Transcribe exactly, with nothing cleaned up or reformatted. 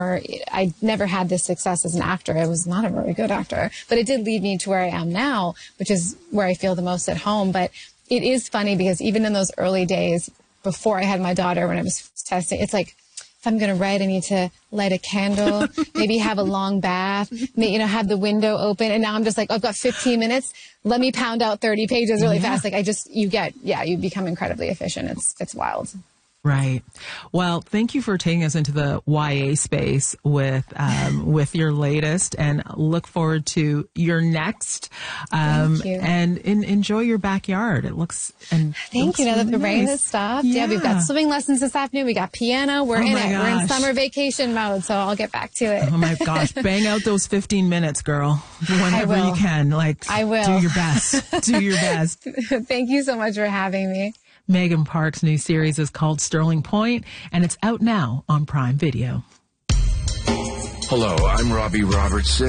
I never had this success as an actor. I was not a very good actor, but it did lead me to where I am now, which is where I feel the most at home. But it is funny because even in those early days before I had my daughter, when I was testing, it's like, if I'm going to write, I need to light a candle, maybe have a long bath, you know, have the window open. And now I'm just like, oh, I've got fifteen minutes. Let me pound out thirty pages really yeah. fast. Like I just, you get, yeah, you become incredibly efficient. It's, it's wild. Right. Well, thank you for taking us into the Y A space with um, with your latest, and look forward to your next. Um, thank you. And in, enjoy your backyard. It looks and thank looks you. Now really that the nice. rain has stopped, yeah. yeah, we've got swimming lessons this afternoon. We got piano. We're oh in my it. Gosh. We're in summer vacation mode, so I'll get back to it. Oh my gosh! Bang out those fifteen minutes, girl. Whenever you can. Like I will. Do your best. Do your best. Thank you so much for having me. Megan Park's new series is called Sterling Point, and it's out now on Prime Video. Hello, I'm Robbie Robertson.